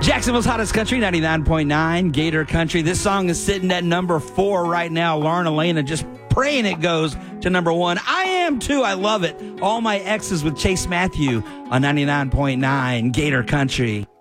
Jacksonville's hottest country, 99.9 Gator Country. This song is sitting at number 4 right now. Lauren Elena just praying it goes to number 1. I am too. I love it. All My Exes with Chase Matthew on 99.9 Gator Country.